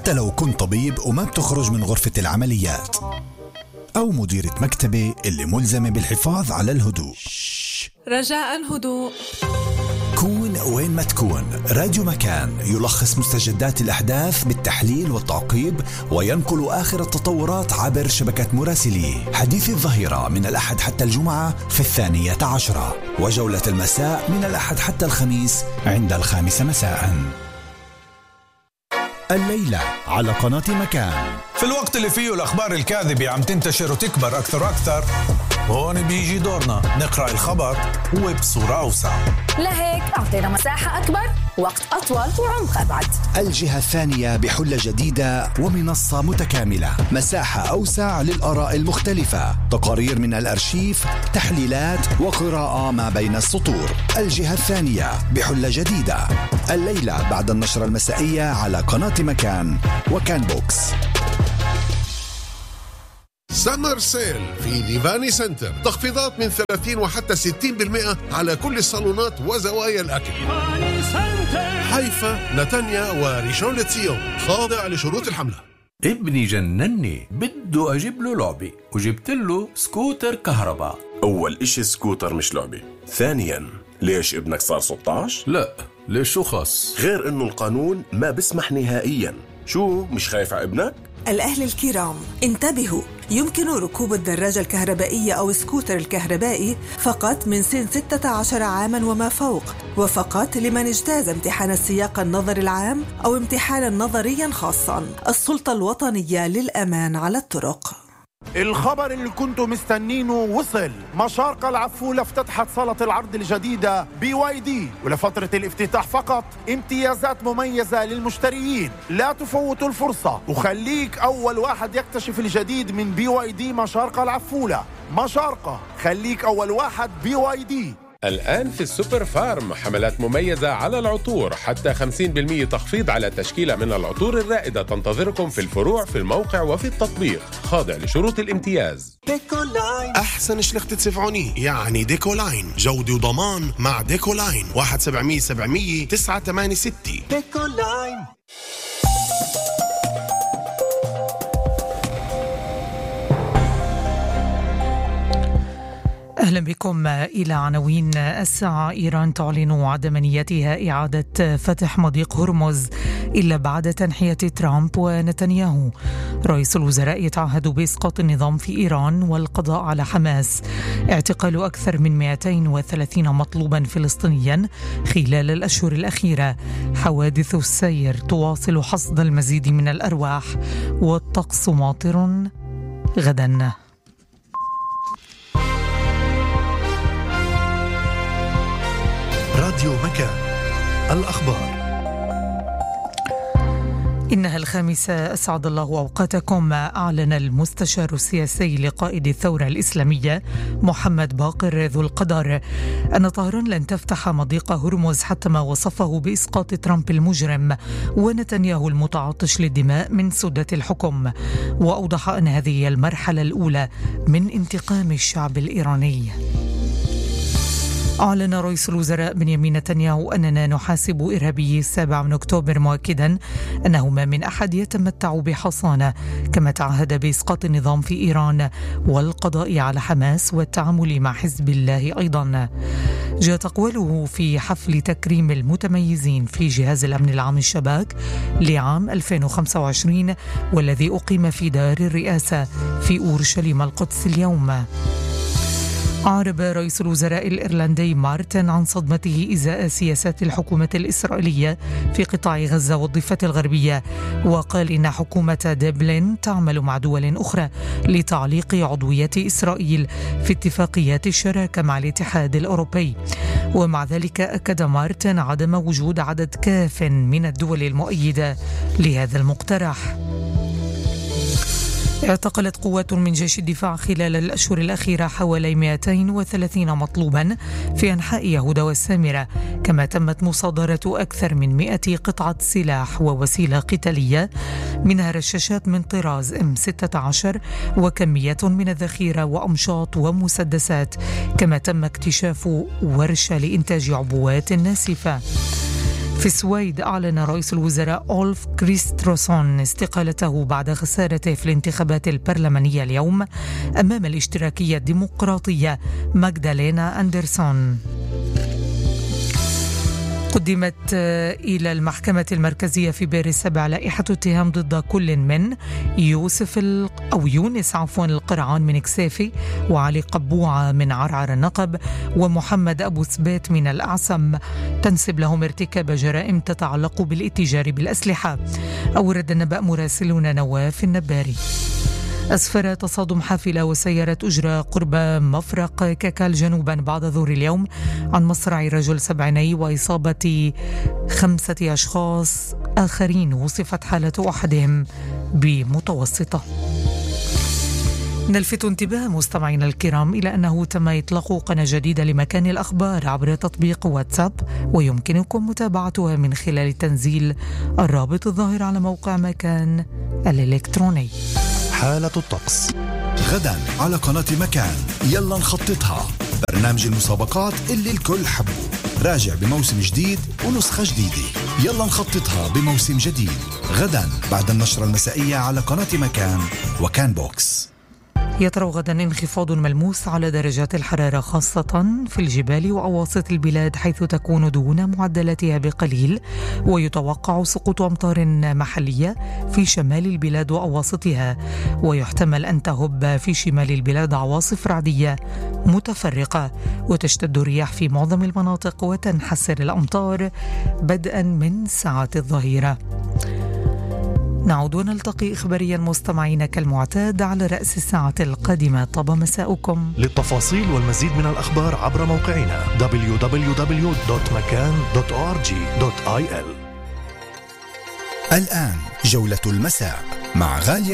حتى لو كنت طبيب وما بتخرج من غرفة العمليات، أو مديرة مكتبة اللي ملزمة بالحفاظ على الهدوء. رجاء هدوء. كون وين ما تكون، راديو مكان يلخص مستجدات الأحداث بالتحليل والتعقيب، وينقل آخر التطورات عبر شبكة مراسليه. حديث الظهيرة من الأحد حتى الجمعة في 12:10، وجولة المساء من الأحد حتى الخميس عند 5 مساء. الليلة على قناة مكان. في الوقت اللي فيه الأخبار الكاذبة عم تنتشر وتكبر أكثر وأكثر، هون بيجي دورنا نقرأ الخبر وبصورة أوسع. لهيك أعطينا مساحة أكبر، وقت أطول، وعمق أبعد. الجهة الثانية بحلة جديدة ومنصة متكاملة، مساحة أوسع للآراء المختلفة، تقارير من الأرشيف، تحليلات وقراءة ما بين السطور. الجهة الثانية بحلة جديدة، الليلة بعد النشرة المسائية على قناة مكان وكان بوكس. سمر سيل في ديفاني سنتر، تخفيضات من 30 وحتى 60% على كل الصالونات وزوايا الأكل. حيفا، نتانيا وريشون لتسيون، خاضع لشروط الحملة. ابني جنني، بده أجيب له لعبة وجبت له سكوتر كهرباء. أول إشي سكوتر مش لعبة. ثانياً، ليش ابنك صار 16؟ لا، ليش شو خاص؟ غير إنه القانون ما بسمح نهائياً. شو مش خايف على ابنك؟ الأهل الكرام انتبهوا، يمكن ركوب الدراجة الكهربائية أو السكوتر الكهربائي فقط من سن 16 عاماً وما فوق، وفقط لمن اجتاز امتحان السياق النظري العام أو امتحانا نظريا خاصا. السلطة الوطنية للأمان على الطرق. الخبر اللي كنتوا مستنينه وصل. مشارقة العفولة افتتحت صالة العرض الجديدة BYD، ولفترة الافتتاح فقط امتيازات مميزة للمشتريين. لا تفوتوا الفرصة، وخليك أول واحد يكتشف الجديد من BYD مشارقة العفولة. مشارقة، خليك أول واحد BYD. الآن في السوبر فارم حملات مميزة على العطور، حتى 50% تخفيض على تشكيلة من العطور الرائدة تنتظركم في الفروع، في الموقع وفي التطبيق، خاضع لشروط الامتياز. ديكولاين، أحسن شلخت تسفعوني يعني ديكولاين، جودة وضمان مع ديكولاين. 1-700-700-986. ديكولاين. أهلا بكم إلى عناوين الساعة. إيران تعلن عدم نيتها إعادة فتح مضيق هرمز إلا بعد تنحية ترامب ونتنياهو. رئيس الوزراء يتعهد بإسقاط النظام في إيران والقضاء على حماس. اعتقال أكثر من 230 مطلوبا فلسطينيا خلال الأشهر الأخيرة. حوادث السير تواصل حصد المزيد من الأرواح، والطقس ماطر غدا. راديو مكان، الأخبار. إنها 5 أسعد الله أوقاتكم. أعلن المستشار السياسي لقائد الثورة الإسلامية محمد باقر ذو القدر أن طهران لن تفتح مضيق هرمز حتى ما وصفه بإسقاط ترامب المجرم ونتنياهو المتعطش للدماء من سدة الحكم. وأوضح أن هذه المرحلة الأولى من انتقام الشعب الإيراني. أعلن رئيس الوزراء بنيامين نتنياهو أننا نحاسب إرهابيي 7 أكتوبر، مؤكدا أنه ما من أحد يتمتع بحصانة، كما تعهد بإسقاط النظام في إيران والقضاء على حماس والتعامل مع حزب الله. أيضا جاءت أقواله في حفل تكريم المتميزين في جهاز الأمن العام الشباك لعام 2025 والذي أقيم في دار الرئاسة في أورشليم القدس اليوم. أعرب رئيس الوزراء الإيرلندي مارتن عن صدمته إزاء سياسات الحكومة الإسرائيلية في قطاع غزة والضفة الغربية، وقال إن حكومة دبلن تعمل مع دول أخرى لتعليق عضوية إسرائيل في اتفاقيات الشراكة مع الاتحاد الأوروبي. ومع ذلك أكد مارتن عدم وجود عدد كاف من الدول المؤيدة لهذا المقترح. اعتقلت قوات من جيش الدفاع خلال الأشهر الأخيرة حوالي 230 مطلوبا في أنحاء يهودا والسامرة، كما تمت مصادرة أكثر من 100 قطعة سلاح ووسيلة قتالية، منها رشاشات من طراز M16 وكمية من الذخيرة وأمشاط ومسدسات، كما تم اكتشاف ورشة لإنتاج عبوات ناسفة. في السويد أعلن رئيس الوزراء أولف كريستروسون استقالته بعد خسارته في الانتخابات البرلمانية اليوم أمام الاشتراكية الديمقراطية ماغدالينا أندرسون. قدمت إلى المحكمة المركزية في بئر السبع لائحة اتهام ضد كل من يونس القرعان من كسافي، وعلي قبوعة من عرعر النقب، ومحمد أبو ثبات من الأعسم، تنسب لهم ارتكاب جرائم تتعلق بالاتجار بالأسلحة. أورد النبأ مراسلنا نواف النباري. أسفر تصادم حافلة وسيارة أجرة قرب مفرق كاكال جنوبا بعد ظهر اليوم عن مصرع رجل سبعيني وإصابة 5 أشخاص آخرين وصفت حالة أحدهم بمتوسطة. نلفت انتباه مستمعينا الكرام إلى أنه تم إطلاق قناة جديدة لمكان الأخبار عبر تطبيق واتساب، ويمكنكم متابعتها من خلال تنزيل الرابط الظاهر على موقع مكان الإلكتروني. حالة الطقس غدا على قناة مكان، يلا نخططها، برنامج المسابقات اللي الكل حبه، راجع بموسم جديد ونسخة جديدة. يلا نخططها بموسم جديد غدا بعد النشرة المسائية على قناة مكان وكان بوكس. يطرأ غدا انخفاض ملموس على درجات الحرارة خاصة في الجبال وأواسط البلاد، حيث تكون دون معدلاتها بقليل، ويتوقع سقوط أمطار محلية في شمال البلاد وأواسطها، ويحتمل أن تهب في شمال البلاد عواصف رعدية متفرقة، وتشتد الرياح في معظم المناطق، وتنحسر الأمطار بدءا من ساعة الظهيرة. نعود ونلتقي إخباريا مستمعين كالمعتاد على رأس الساعة القادمة. طاب مساؤكم. للتفاصيل والمزيد من الأخبار عبر موقعنا www.makan.org.il. الآن جولة المساء مع غالية